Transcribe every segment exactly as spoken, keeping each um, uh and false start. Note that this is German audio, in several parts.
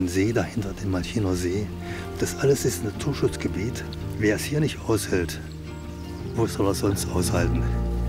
Ein See dahinter, den Malchiner See, das alles ist ein Naturschutzgebiet. Wer es hier nicht aushält, wo soll er sonst aushalten?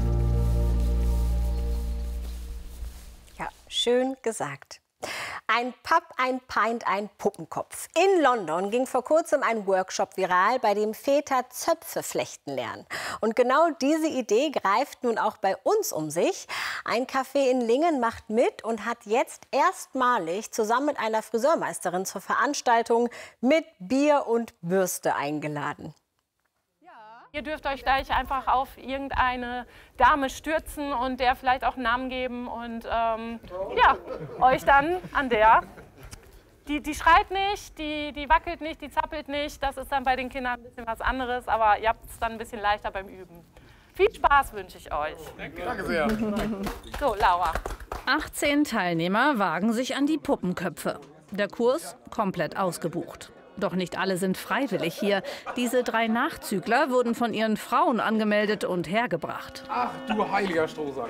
Ja, schön gesagt. Ein Pub, ein Pint, ein Puppenkopf. In London ging vor kurzem ein Workshop viral, bei dem Väter Zöpfe flechten lernen. Und genau diese Idee greift nun auch bei uns um sich. Ein Café in Lingen macht mit und hat jetzt erstmalig zusammen mit einer Friseurmeisterin zur Veranstaltung mit Bier und Bürste eingeladen. Ihr dürft euch gleich einfach auf irgendeine Dame stürzen und der vielleicht auch einen Namen geben und ähm, ja, euch dann an der. Die, die schreit nicht, die, die wackelt nicht, die zappelt nicht. Das ist dann bei den Kindern ein bisschen was anderes, aber ihr habt es dann ein bisschen leichter beim Üben. Viel Spaß wünsche ich euch. Danke, Danke sehr. So, Laura. achtzehn Teilnehmer wagen sich an die Puppenköpfe. Der Kurs komplett ausgebucht. Doch nicht alle sind freiwillig hier. Diese drei Nachzügler wurden von ihren Frauen angemeldet und hergebracht. Ach du heiliger Strohsack.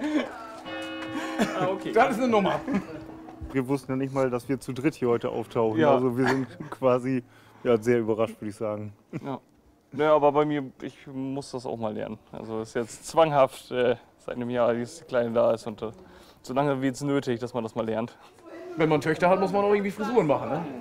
Ah, okay. Das ist eine Nummer. Wir wussten ja nicht mal, dass wir zu dritt hier heute auftauchen. Ja. Also wir sind quasi ja, sehr überrascht, würde ich sagen. Ja. Ja, aber bei mir, ich muss das auch mal lernen. Also es ist jetzt zwanghaft äh, seit einem Jahr, dass die Kleine da ist. Und äh, so lange wird es nötig, dass man das mal lernt. Wenn man Töchter hat, muss man auch irgendwie Frisuren machen, ne?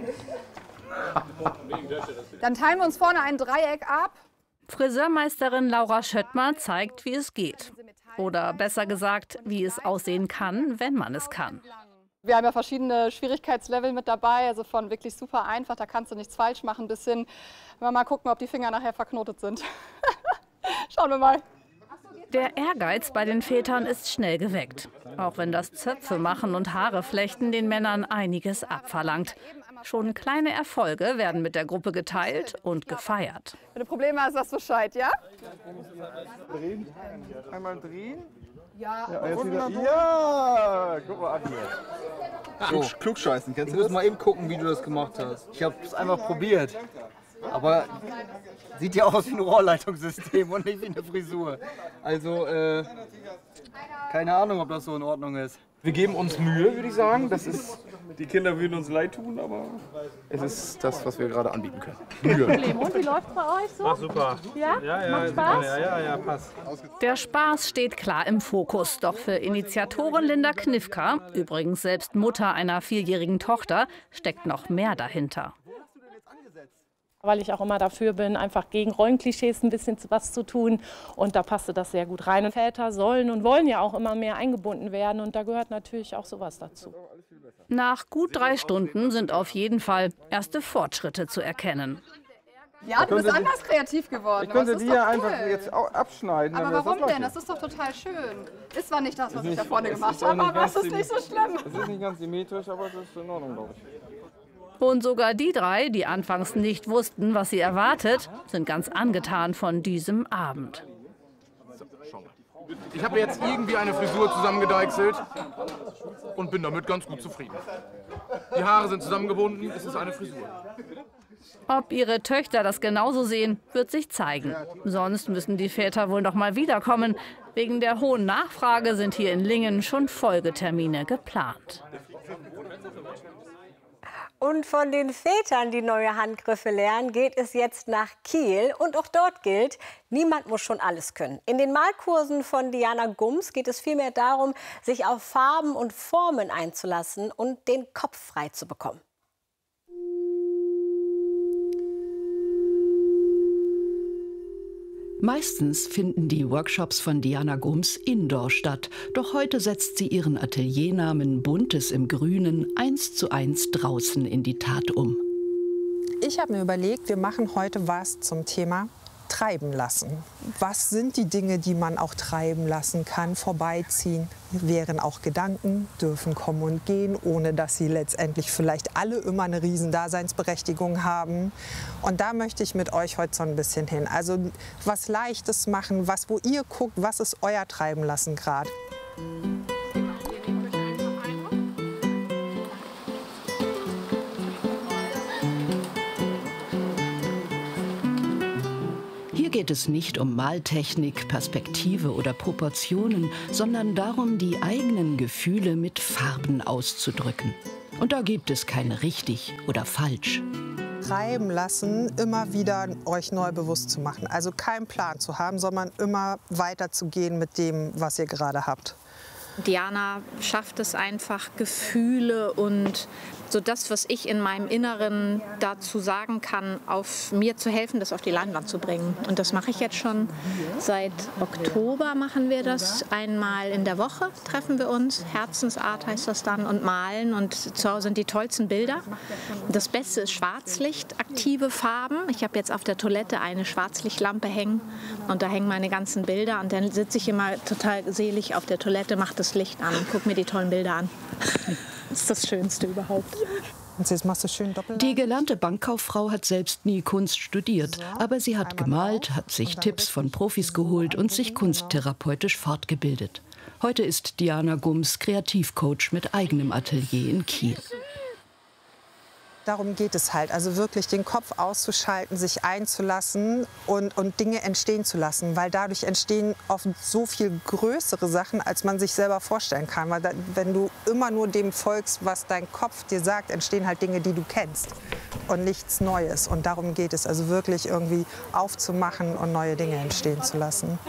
Dann teilen wir uns vorne ein Dreieck ab. Friseurmeisterin Laura Schöttmer zeigt, wie es geht. Oder besser gesagt, wie es aussehen kann, wenn man es kann. Wir haben ja verschiedene Schwierigkeitslevel mit dabei, also von wirklich super einfach, da kannst du nichts falsch machen, bis hin, wenn wir mal gucken, ob die Finger nachher verknotet sind. Schauen wir mal. Der Ehrgeiz bei den Vätern ist schnell geweckt. Auch wenn das Zöpfe machen und Haare flechten den Männern einiges abverlangt. Schon kleine Erfolge werden mit der Gruppe geteilt und gefeiert. Wenn du Probleme hast, sagst du Bescheid, ja? Drehen. Einmal drehen. Ja. Ja, jetzt wieder. Ja, guck mal an hier. Klug, Klugscheißen, kennst du das? Du musst mal eben gucken, wie du das gemacht hast. Ich habe es einfach probiert. Aber sieht ja aus wie ein Rohrleitungssystem und nicht wie eine Frisur. Also, äh, keine Ahnung, ob das so in Ordnung ist. Wir geben uns Mühe, würde ich sagen. Das ist, Die Kinder würden uns leid tun, aber es ist das, was wir gerade anbieten können. Mühe. Und wie läuft es bei euch so? Ach, super. Ja? Ja, ja, Macht Spaß? Ja, ja, ja, passt. Der Spaß steht klar im Fokus. Doch für Initiatorin Linda Knifka, übrigens selbst Mutter einer vierjährigen Tochter, steckt noch mehr dahinter. Weil ich auch immer dafür bin, einfach gegen Rollenklischees ein bisschen was zu tun. Und da passte das sehr gut rein. Und Väter sollen und wollen ja auch immer mehr eingebunden werden. Und da gehört natürlich auch sowas dazu. Nach gut drei Stunden sind auf jeden Fall erste Fortschritte zu erkennen. Ja, du bist anders kreativ geworden. Ich könnte aber das die ist ja doch einfach cool. jetzt auch abschneiden. Aber dann wäre warum das denn? lustig. Das ist doch total schön. Ist zwar nicht das, was ich nicht- da vorne es gemacht ist auch habe, nicht aber ganz es ist nicht so schlimm. Es ist nicht ganz symmetrisch, aber es ist in Ordnung, glaube ich. Und sogar die drei, die anfangs nicht wussten, was sie erwartet, sind ganz angetan von diesem Abend. Ich habe jetzt irgendwie eine Frisur zusammengedeichselt und bin damit ganz gut zufrieden. Die Haare sind zusammengebunden, es ist eine Frisur. Ob ihre Töchter das genauso sehen, wird sich zeigen. Sonst müssen die Väter wohl noch mal wiederkommen. Wegen der hohen Nachfrage sind hier in Lingen schon Folgetermine geplant. Und von den Vätern, die neue Handgriffe lernen, geht es jetzt nach Kiel. Und auch dort gilt, niemand muss schon alles können. In den Malkursen von Diana Gums geht es vielmehr darum, sich auf Farben und Formen einzulassen und den Kopf frei zu bekommen. Meistens finden die Workshops von Diana Gums indoor statt. Doch heute setzt sie ihren Ateliernamen Buntes im Grünen eins zu eins draußen in die Tat um. Ich habe mir überlegt, wir machen heute was zum Thema treiben lassen. Was sind die Dinge, die man auch treiben lassen kann, vorbeiziehen? Wären auch Gedanken, dürfen kommen und gehen, ohne dass sie letztendlich vielleicht alle immer eine riesen Daseinsberechtigung haben. Und da möchte ich mit euch heute so ein bisschen hin. Also was Leichtes machen, was, wo ihr guckt, was ist euer Treiben lassen gerade. Hier geht es nicht um Maltechnik, Perspektive oder Proportionen, sondern darum, die eigenen Gefühle mit Farben auszudrücken. Und da gibt es keine richtig oder falsch. Treiben lassen, immer wieder euch neu bewusst zu machen. Also keinen Plan zu haben, sondern immer weiter zu gehen mit dem, was ihr gerade habt. Diana schafft es einfach, Gefühle und so das, was ich in meinem Inneren dazu sagen kann, auf mir zu helfen, das auf die Leinwand zu bringen. Und das mache ich jetzt schon seit Oktober, machen wir das. Einmal in der Woche treffen wir uns, Herzensart heißt das dann, und malen. Und zu Hause sind die tollsten Bilder. Das Beste ist Schwarzlicht, aktive Farben. Ich habe jetzt auf der Toilette eine Schwarzlichtlampe hängen und da hängen meine ganzen Bilder. Und dann sitze ich immer total selig auf der Toilette, mache das Licht an und gucke mir die tollen Bilder an. Das ist das Schönste überhaupt. Und jetzt machst du schön doppelt. Die gelernte Bankkauffrau hat selbst nie Kunst studiert, aber sie hat gemalt, hat sich Tipps von Profis geholt und sich kunsttherapeutisch fortgebildet. Heute ist Diana Gums Kreativcoach mit eigenem Atelier in Kiel. Darum geht es halt, also wirklich den Kopf auszuschalten, sich einzulassen und, und Dinge entstehen zu lassen, weil dadurch entstehen oft so viel größere Sachen, als man sich selber vorstellen kann. Weil da, wenn du immer nur dem folgst, was dein Kopf dir sagt, entstehen halt Dinge, die du kennst und nichts Neues. Und darum geht es, also wirklich irgendwie aufzumachen und neue Dinge entstehen zu lassen.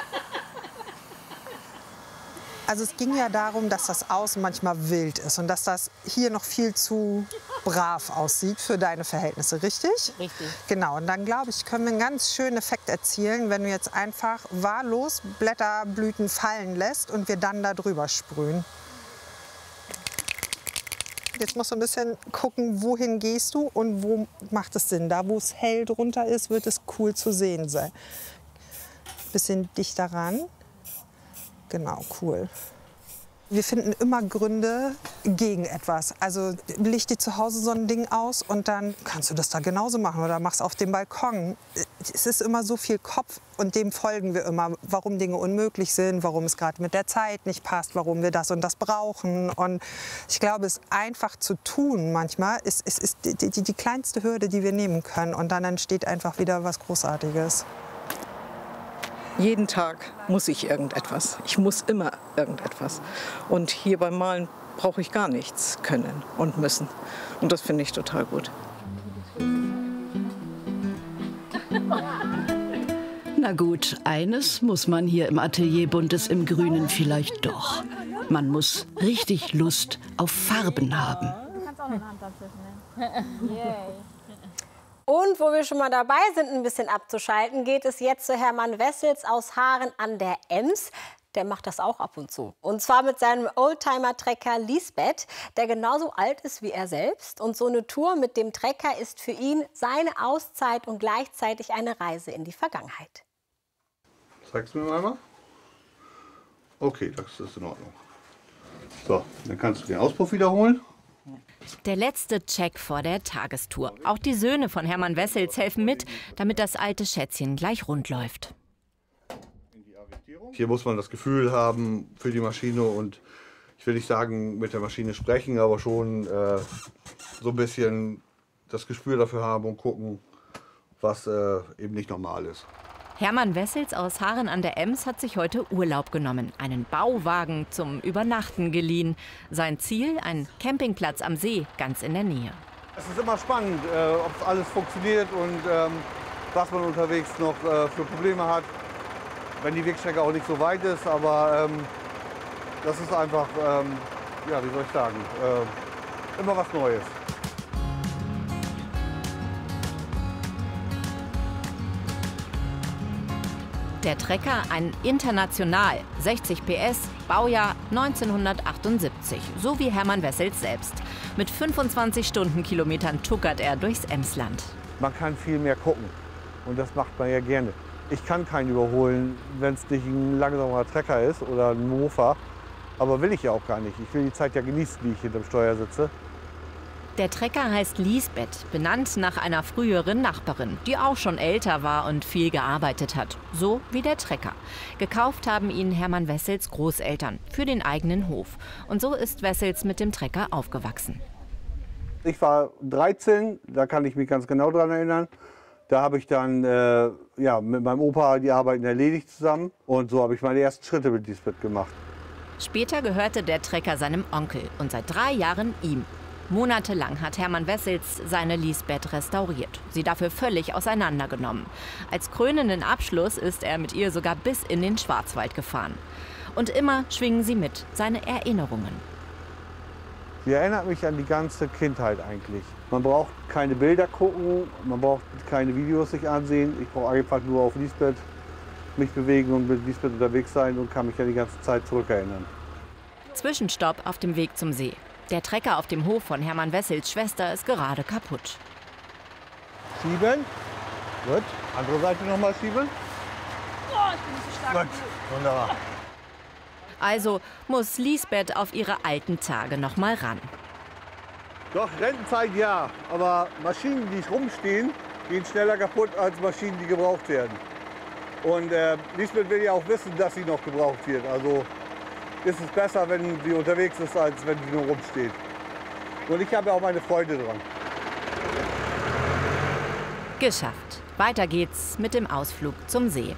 Also es ging ja darum, dass das Außen manchmal wild ist und dass das hier noch viel zu brav aussieht für deine Verhältnisse, richtig? Richtig. Genau, und dann glaube ich, können wir einen ganz schönen Effekt erzielen, wenn du jetzt einfach wahllos Blätterblüten fallen lässt und wir dann da drüber sprühen. Jetzt musst du ein bisschen gucken, wohin gehst du und wo macht es Sinn. Da, wo es hell drunter ist, wird es cool zu sehen sein. Bisschen dichter ran. Genau, cool. Wir finden immer Gründe gegen etwas. Also leg dir zu Hause so ein Ding aus und dann kannst du das da genauso machen oder mach's auf dem Balkon. Es ist immer so viel Kopf und dem folgen wir immer, warum Dinge unmöglich sind, warum es gerade mit der Zeit nicht passt, warum wir das und das brauchen. Und ich glaube, es einfach zu tun manchmal ist, ist, ist die, die, die kleinste Hürde, die wir nehmen können. Und dann entsteht einfach wieder was Großartiges. Jeden Tag muss ich irgendetwas. Ich muss immer irgendetwas. Und hier beim Malen brauche ich gar nichts können und müssen. Und das finde ich total gut. Na gut, eines muss man hier im Atelier Buntes im Grünen vielleicht doch. Man muss richtig Lust auf Farben haben. Du kannst auch eine Hand dazwischen nehmen. Yay. Und wo wir schon mal dabei sind, ein bisschen abzuschalten, geht es jetzt zu Hermann Wessels aus Haaren an der Ems. Der macht das auch ab und zu. Und zwar mit seinem Oldtimer-Trecker Lisbeth, der genauso alt ist wie er selbst. Und so eine Tour mit dem Trecker ist für ihn seine Auszeit und gleichzeitig eine Reise in die Vergangenheit. Zeigst du mir einmal? Okay, das ist in Ordnung. So, dann kannst du den Auspuff wiederholen. Der letzte Check vor der Tagestour. Auch die Söhne von Hermann Wessels helfen mit, damit das alte Schätzchen gleich rund läuft. Hier muss man das Gefühl haben für die Maschine und ich will nicht sagen mit der Maschine sprechen, aber schon äh, so ein bisschen das Gespür dafür haben und gucken, was äh, eben nicht normal ist. Hermann Wessels aus Haaren an der Ems hat sich heute Urlaub genommen, einen Bauwagen zum Übernachten geliehen. Sein Ziel, ein Campingplatz am See, ganz in der Nähe. Es ist immer spannend, äh, ob alles funktioniert und ähm, was man unterwegs noch äh, für Probleme hat, wenn die Wegstrecke auch nicht so weit ist. Aber ähm, das ist einfach, ähm, ja, wie soll ich sagen, äh, immer was Neues. Der Trecker, ein International, sechzig P S, Baujahr neunzehnhundertachtundsiebzig, so wie Hermann Wessels selbst. Mit fünfundzwanzig Stundenkilometern tuckert er durchs Emsland. Man kann viel mehr gucken und das macht man ja gerne. Ich kann keinen überholen, wenn es nicht ein langsamer Trecker ist oder ein Mofa, aber will ich ja auch gar nicht. Ich will die Zeit ja genießen, wie ich hinterm Steuer sitze. Der Trecker heißt Lisbeth, benannt nach einer früheren Nachbarin, die auch schon älter war und viel gearbeitet hat. So wie der Trecker. Gekauft haben ihn Hermann Wessels Großeltern für den eigenen Hof. Und so ist Wessels mit dem Trecker aufgewachsen. Ich war dreizehn, da kann ich mich ganz genau dran erinnern. Da habe ich dann äh, ja, mit meinem Opa die Arbeiten erledigt zusammen. Und so habe ich meine ersten Schritte mit Lisbeth gemacht. Später gehörte der Trecker seinem Onkel und seit drei Jahren ihm. Monatelang hat Hermann Wessels seine Lisbeth restauriert, sie dafür völlig auseinandergenommen. Als krönenden Abschluss ist er mit ihr sogar bis in den Schwarzwald gefahren. Und immer schwingen sie mit, seine Erinnerungen. Sie erinnert mich an die ganze Kindheit eigentlich. Man braucht keine Bilder gucken, man braucht keine Videos sich ansehen. Ich brauche einfach nur auf Lisbeth mich bewegen und mit Lisbeth unterwegs sein und kann mich an die ganze Zeit zurückerinnern. Zwischenstopp auf dem Weg zum See. Der Trecker auf dem Hof von Hermann Wessels Schwester ist gerade kaputt. Schieben. Gut. Andere Seite noch mal schieben. Oh, ich bin so stark. Gut. Wunderbar. Also muss Lisbeth auf ihre alten Tage noch mal ran. Doch, Rentenzeit ja. Aber Maschinen, die rumstehen, gehen schneller kaputt als Maschinen, die gebraucht werden. Und äh, Lisbeth will ja auch wissen, dass sie noch gebraucht wird. Also ist es besser, wenn sie unterwegs ist, als wenn sie nur rumsteht. Und ich habe ja auch meine Freude dran. Geschafft. Weiter geht's mit dem Ausflug zum See.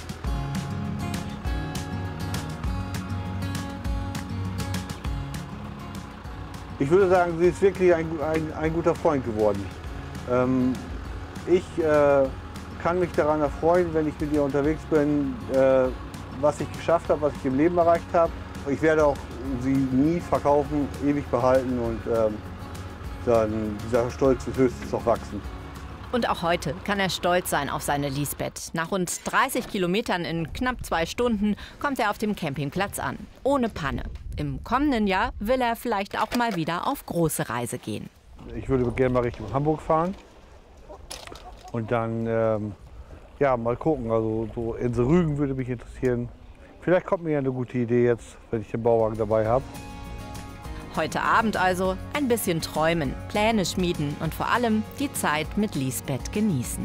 Ich würde sagen, sie ist wirklich ein, ein, ein guter Freund geworden. Ähm, ich äh, kann mich daran erfreuen, wenn ich mit ihr unterwegs bin, äh, was ich geschafft habe, was ich im Leben erreicht habe. Ich werde auch sie nie verkaufen, ewig behalten und ähm, dann dieser Stolz wird höchstens noch wachsen. Und auch heute kann er stolz sein auf seine Lisbeth. Nach rund dreißig Kilometern in knapp zwei Stunden kommt er auf dem Campingplatz an. Ohne Panne. Im kommenden Jahr will er vielleicht auch mal wieder auf große Reise gehen. Ich würde gerne mal Richtung Hamburg fahren und dann ähm, ja, mal gucken. Also so Insel Rügen würde mich interessieren. Vielleicht kommt mir ja eine gute Idee jetzt, wenn ich den Bauwagen dabei habe. Heute Abend also ein bisschen träumen, Pläne schmieden und vor allem die Zeit mit Lisbeth genießen.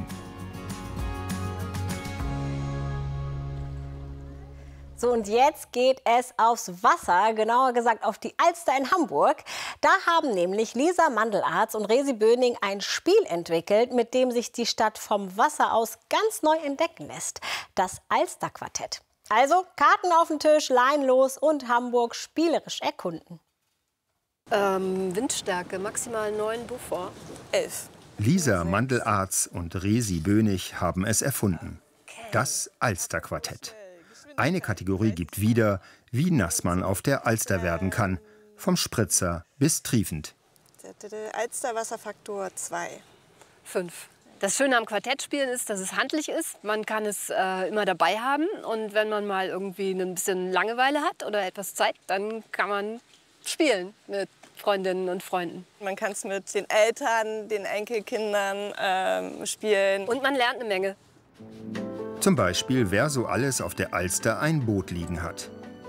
So, und jetzt geht es aufs Wasser, genauer gesagt auf die Alster in Hamburg. Da haben nämlich Lisa Mandelarz und Resi Böning ein Spiel entwickelt, mit dem sich die Stadt vom Wasser aus ganz neu entdecken lässt. Das Alster-Quartett. Also Karten auf den Tisch, Lein los und Hamburg spielerisch erkunden. Ähm, Windstärke maximal neun Beaufort. elf. Lisa Mandelarz und Resi Bönig haben es erfunden. Das Alster-Quartett. Eine Kategorie gibt wieder, wie nass man auf der Alster werden kann. Vom Spritzer bis triefend. Alster Wasserfaktor zwei. fünf. Das Schöne am Quartettspielen ist, dass es handlich ist. Man kann es äh, immer dabei haben. Und wenn man mal irgendwie ein bisschen Langeweile hat oder etwas Zeit, dann kann man spielen mit Freundinnen und Freunden. Man kann es mit den Eltern, den Enkelkindern ähm, spielen. Und man lernt eine Menge. Zum Beispiel, wer so alles auf der Alster ein Boot liegen hat.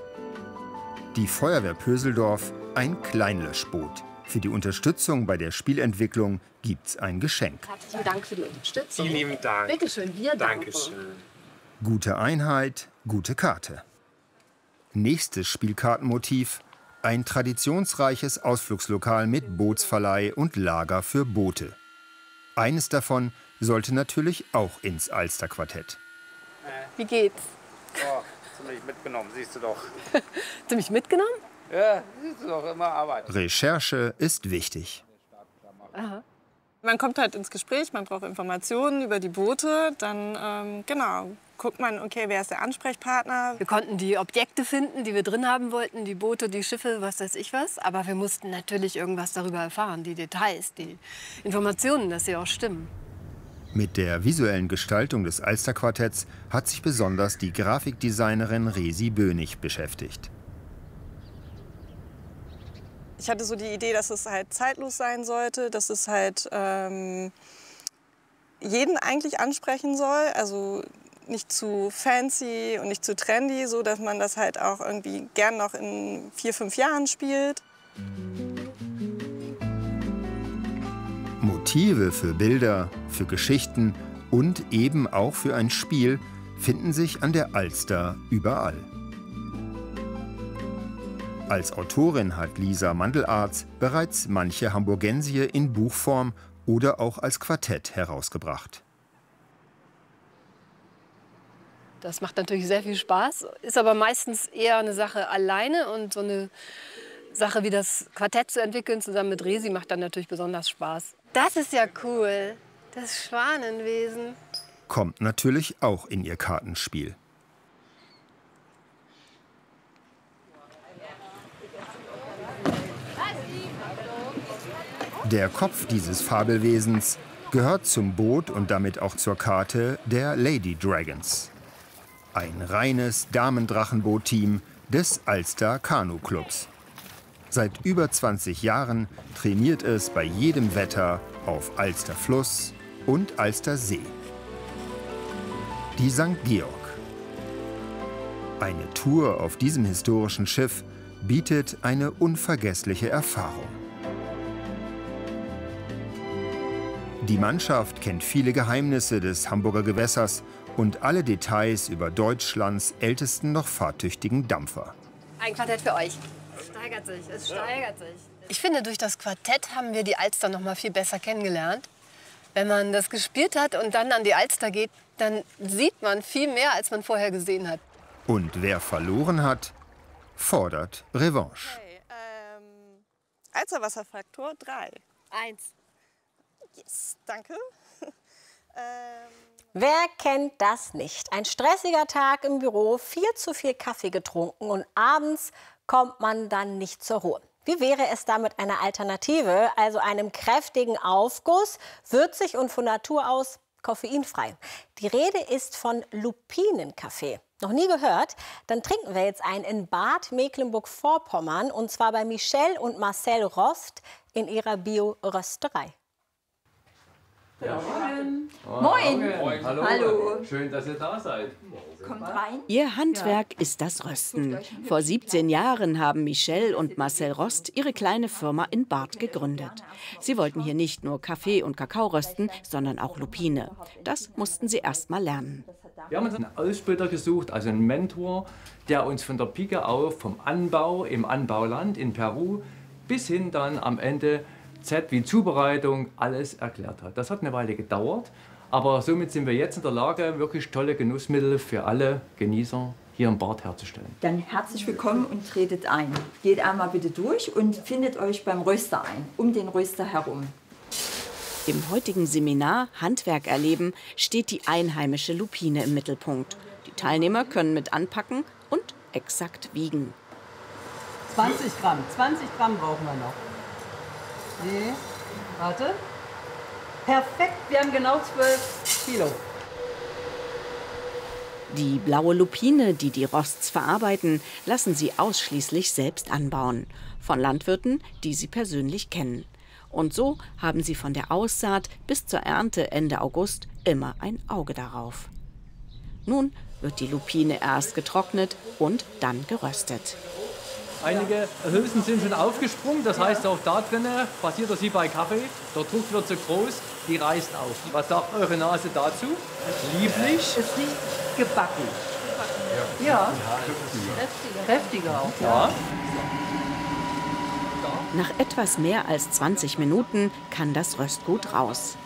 Die Feuerwehr Pöseldorf ein Kleinlöschboot. Für die Unterstützung bei der Spielentwicklung gibt's ein Geschenk. Herzlichen Dank für die Unterstützung. Vielen lieben Dank. Bitte schön, wir danken. Dankeschön. Gute Einheit, gute Karte. Nächstes Spielkartenmotiv: ein traditionsreiches Ausflugslokal mit Bootsverleih und Lager für Boote. Eines davon sollte natürlich auch ins Alster-Quartett. Wie geht's? Oh, ziemlich mitgenommen, siehst du doch. Ziemlich mitgenommen? Ja, siehst du doch, immer Arbeit. Recherche ist wichtig. Aha. Man kommt halt ins Gespräch, man braucht Informationen über die Boote. Dann, ähm, genau, guckt man, okay, wer ist der Ansprechpartner? Wir konnten die Objekte finden, die wir drin haben wollten, die Boote, die Schiffe, was weiß ich was. Aber wir mussten natürlich irgendwas darüber erfahren, die Details, die Informationen, dass sie auch stimmen. Mit der visuellen Gestaltung des Alster-Quartetts hat sich besonders die Grafikdesignerin Resi Bönig beschäftigt. Ich hatte so die Idee, dass es halt zeitlos sein sollte, dass es halt ähm, jeden eigentlich ansprechen soll. Also nicht zu fancy und nicht zu trendy, so dass man das halt auch irgendwie gern noch in vier, fünf Jahren spielt. Motive für Bilder, für Geschichten und eben auch für ein Spiel finden sich an der Alster überall. Als Autorin hat Lisa Mandelarz bereits manche Hamburgensie in Buchform oder auch als Quartett herausgebracht. Das macht natürlich sehr viel Spaß, ist aber meistens eher eine Sache alleine und so eine Sache wie das Quartett zu entwickeln, zusammen mit Resi, macht dann natürlich besonders Spaß. Das ist ja cool, das Schwanenwesen. Kommt natürlich auch in ihr Kartenspiel. Der Kopf dieses Fabelwesens gehört zum Boot und damit auch zur Karte der Lady Dragons. Ein reines Damendrachenboot-Team des Alster Kanu-Clubs. Seit über zwanzig Jahren trainiert es bei jedem Wetter auf Alster Fluss und Alster See. Die Sankt Georg. Eine Tour auf diesem historischen Schiff bietet eine unvergessliche Erfahrung. Die Mannschaft kennt viele Geheimnisse des Hamburger Gewässers und alle Details über Deutschlands ältesten noch fahrtüchtigen Dampfer. Ein Quartett für euch. Es steigert sich, es steigert sich. Ich finde, durch das Quartett haben wir die Alster noch mal viel besser kennengelernt. Wenn man das gespielt hat und dann an die Alster geht, dann sieht man viel mehr, als man vorher gesehen hat. Und wer verloren hat, fordert Revanche. Okay, ähm, Alster Wasserfaktor drei. Eins. Yes, danke. ähm, Wer kennt das nicht? Ein stressiger Tag im Büro, viel zu viel Kaffee getrunken und abends kommt man dann nicht zur Ruhe. Wie wäre es da mit einer Alternative, also einem kräftigen Aufguss, würzig und von Natur aus koffeinfrei? Die Rede ist von Lupinenkaffee. Noch nie gehört? Dann trinken wir jetzt einen in Bad Mecklenburg-Vorpommern und zwar bei Michelle und Marcel Rost in ihrer Bio-Rösterei. Ja. Moin. Moin. Moin. Hallo. Hallo. Schön, dass ihr da seid. Kommt rein. Ihr Handwerk ist das Rösten. Vor siebzehn Jahren haben Michelle und Marcel Rost ihre kleine Firma in Barth gegründet. Sie wollten hier nicht nur Kaffee und Kakao rösten, sondern auch Lupine. Das mussten sie erst mal lernen. Wir haben uns einen Ausbilder gesucht, also einen Mentor, der uns von der Pike auf, vom Anbau im Anbauland in Peru bis hin dann am Ende Z wie Zubereitung, alles erklärt hat. Das hat eine Weile gedauert, aber somit sind wir jetzt in der Lage, wirklich tolle Genussmittel für alle Genießer hier im Barth herzustellen. Dann herzlich willkommen und tretet ein. Geht einmal bitte durch und findet euch beim Röster ein, um den Röster herum. Im heutigen Seminar Handwerk erleben steht die einheimische Lupine im Mittelpunkt. Die Teilnehmer können mit anpacken und exakt wiegen. zwanzig Gramm, zwanzig Gramm brauchen wir noch. Nee, warte. Perfekt, wir haben genau zwölf Kilo. Die blaue Lupine, die die Rosts verarbeiten, lassen sie ausschließlich selbst anbauen. Von Landwirten, die sie persönlich kennen. Und so haben sie von der Aussaat bis zur Ernte Ende August immer ein Auge darauf. Nun wird die Lupine erst getrocknet und dann geröstet. Einige Hülsen sind schon aufgesprungen, das heißt auch da drinnen passiert das wie bei Kaffee. Der Druck wird so groß, die reißt auf. Was sagt eure Nase dazu? Lieblich? Es riecht gebacken. Ja, kräftiger. Kräftiger auch. Ja. Nach etwas mehr als zwanzig Minuten kann das Röstgut raus.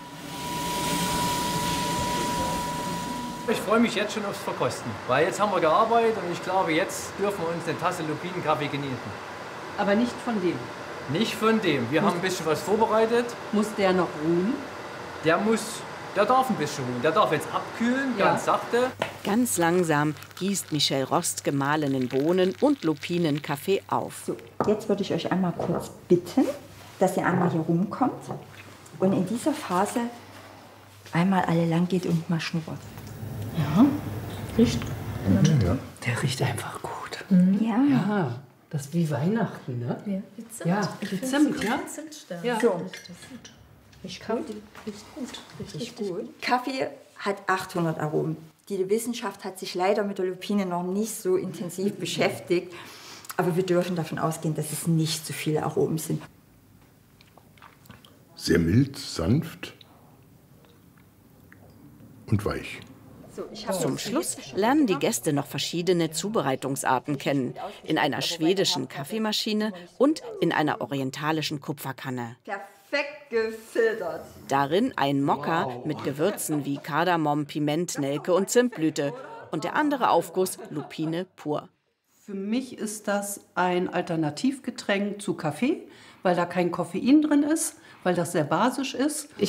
Ich freue mich jetzt schon aufs Verkosten, weil jetzt haben wir gearbeitet und ich glaube, jetzt dürfen wir uns eine Tasse Lupinenkaffee genießen. Aber nicht von dem. Nicht von dem. Wir muss, haben ein bisschen was vorbereitet. Muss der noch ruhen? Der muss, der darf ein bisschen ruhen. Der darf jetzt abkühlen, ja. Ganz sachte. Ganz langsam gießt Michelle Rost gemahlenen Bohnen und Lupinenkaffee auf. So, jetzt würde ich euch einmal kurz bitten, dass ihr einmal hier rumkommt und in dieser Phase einmal alle lang geht und mal schnuppert. Ja, riecht gut. Ja. Der riecht einfach gut. Mhm. Ja. Ja, das ist wie Weihnachten, ne? Ja, wie Zimt. Ja, wie Zimt, ja? Ja. So. Riecht gut. Riecht gut. Richtig gut. Kaffee hat achthundert Aromen. Die Wissenschaft hat sich leider mit der Lupine noch nicht so intensiv beschäftigt. Aber wir dürfen davon ausgehen, dass es nicht so viele Aromen sind. Sehr mild, sanft und weich. Zum Schluss lernen die Gäste noch verschiedene Zubereitungsarten kennen. In einer schwedischen Kaffeemaschine und in einer orientalischen Kupferkanne. Perfekt gefiltert. Darin ein Mokka mit Gewürzen wie Kardamom, Piment, Nelke und Zimtblüte. Und der andere Aufguss Lupine pur. Für mich ist das ein Alternativgetränk zu Kaffee, weil da kein Koffein drin ist, weil das sehr basisch ist. Ich